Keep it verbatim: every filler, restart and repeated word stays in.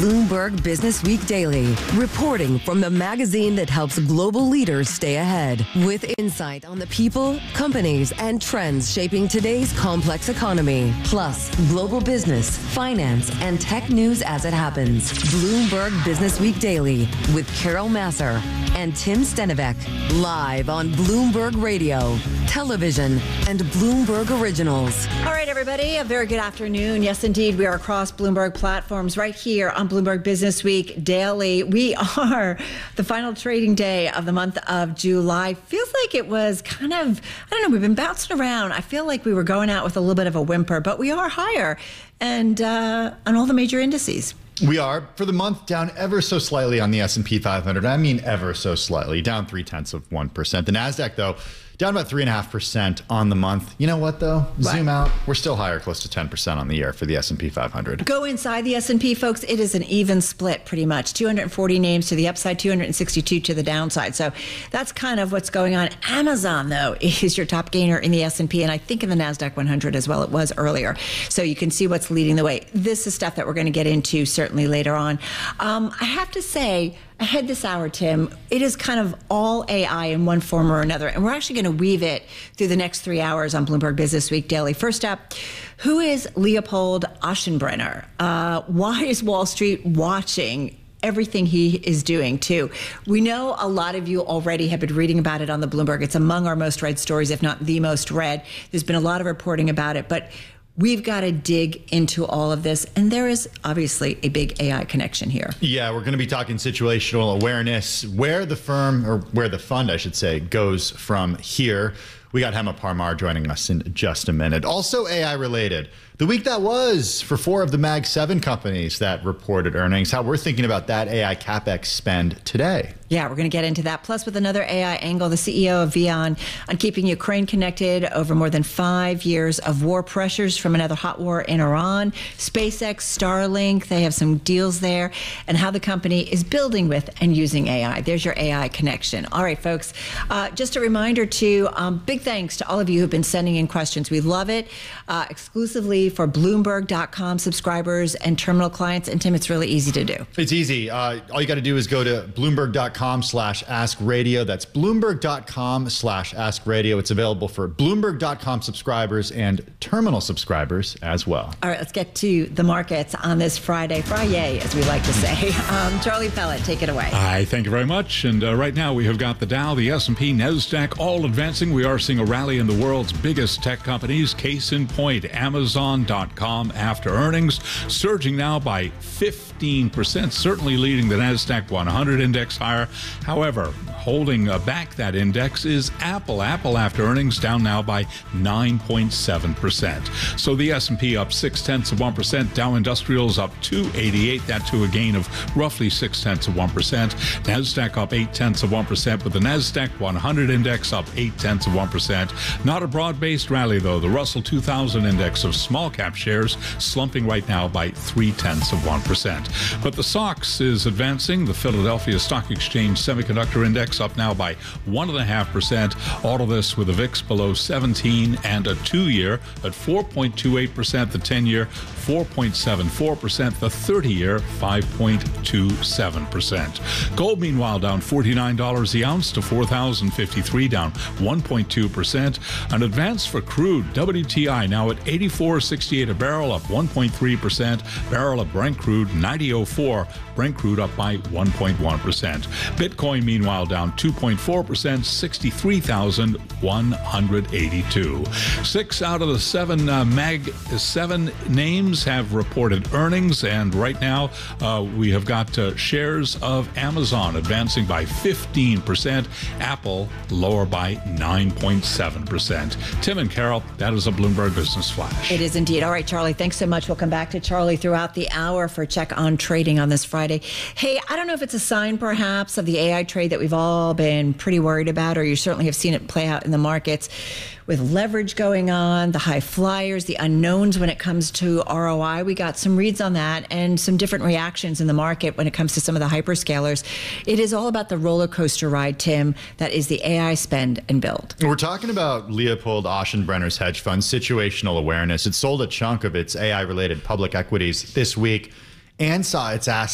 Bloomberg Business Week Daily, reporting from the magazine that helps global leaders stay ahead, with insight on the people, companies, and trends shaping today's complex economy, plus global business, finance, and tech news as it happens. Bloomberg Business Week Daily with Carol Massar and Tim Stenivek, live on Bloomberg Radio, television, and Bloomberg Originals. All right, everybody, a very good afternoon. Yes, indeed, we are across Bloomberg platforms right here on Bloomberg Business Week Daily. We are the final trading day of the month of July. Feels like it was kind of, I don't know, we've been bouncing around. I feel like we were going out with a little bit of a whimper, but we are higher and uh, on all the major indices. We are, for the month, down ever so slightly on the S and P five hundred. I mean ever so slightly, down three-tenths of one percent. The NASDAQ, though, down about three point five percent on the month. You know what, though? What? Zoom out. We're still higher, close to ten percent on the year for the S and P five hundred. Go inside the S and P, folks. It is an even split, pretty much. two hundred forty names to the upside, two hundred sixty-two to the downside. So that's kind of what's going on. Amazon, though, is your top gainer in the S and P, and I think in the NASDAQ one hundred as well. It was earlier. So you can see what's leading the way. This is stuff that we're going to get into certainly later on. Um, I have to say, ahead this hour, Tim, it is kind of all A I in one form or another. And we're actually going to weave it through the next three hours on Bloomberg Business Week Daily. First up, who is Leopold Aschenbrenner? Uh, why is Wall Street watching everything he is doing, too? We know a lot of you already have been reading about it on the Bloomberg. It's among our most read stories, if not the most read. There's been a lot of reporting about it, but we've got to dig into all of this, and there is obviously a big A I connection here. Yeah, we're going to be talking situational awareness, where the firm, or where the fund, I should say, goes from here. We got Hema Parmar joining us in just a minute. Also A I related, the week that was for four of the Mag seven companies that reported earnings, how we're thinking about that A I CapEx spend today. Yeah, we're going to get into that. Plus, with another A I angle, the C E O of Vion on keeping Ukraine connected over more than five years of war pressures from another hot war in Iran. SpaceX, Starlink, they have some deals there, and how the company is building with and using A I. There's your A I connection. All right, folks, uh, just a reminder to um, big thanks to all of you who've been sending in questions. We love it. Uh, exclusively for Bloomberg dot com subscribers and terminal clients. And Tim, it's really easy to do. It's easy. Uh, all you got to do is go to Bloomberg dot com slash ask radio. That's Bloomberg dot com slash ask radio. It's available for Bloomberg dot com subscribers and terminal subscribers as well. All right, let's get to the markets on this Friday. Friday, as we like to say. Um, Charlie Pellet, take it away. Hi, thank you very much. And uh, right now we have got the Dow, the S and P, NASDAQ all advancing. We are seeing a rally in the world's biggest tech companies. Case in point, Amazon dot com after earnings, surging now by fifteen percent, certainly leading the NASDAQ one hundred index higher. However, holding uh, back that index is Apple. Apple after earnings down now by nine point seven percent. So the S and P up six tenths of one percent. Dow Industrials up two eighty-eight, that to a gain of roughly six tenths of one percent. NASDAQ up eight tenths of one percent, with the NASDAQ one hundred index up eight tenths of one percent. Not a broad-based rally, though. The Russell two thousand index of small cap shares slumping right now by three tenths of one percent. But the S O X is advancing. The Philadelphia Stock Exchange Semiconductor Index up now by one point five percent. All of this with a V I X below seventeen and a two-year at four point two eight percent. The ten-year four point seven four percent. The thirty-year five point two seven percent. Gold, meanwhile, down forty-nine dollars the ounce to four thousand fifty-three, down one point two percent. An advance for crude, W T I now at eighty-four sixty-eight a barrel, up one point three percent. Barrel of Brent crude ninety oh four. Brent crude up by one point one percent. Bitcoin, meanwhile, down two point four percent, sixty-three thousand one hundred eighty-two. Six out of the seven uh, Mag seven names have reported earnings, and right now uh, we have got uh, shares of Amazon advancing by fifteen percent. Apple lower by nine point seven percent. Tim and Carol, that is a Bloomberg Business Flash. It is indeed. All right, Charlie, thanks so much. We'll come back to Charlie throughout the hour for Check on Trading on this Friday. Hey, I don't know if it's a sign perhaps of the A I trade that we've all been pretty worried about, or you certainly have seen it play out in the markets with leverage going on, the high flyers, the unknowns when it comes to R O I. We got some reads on that and some different reactions in the market when it comes to some of the hyperscalers. It is all about the roller coaster ride, Tim, that is the A I spend and build. We're talking about Leopold Aschenbrenner's hedge fund, Situational Awareness. It sold a chunk of its A I-related public equities this week and saw its assets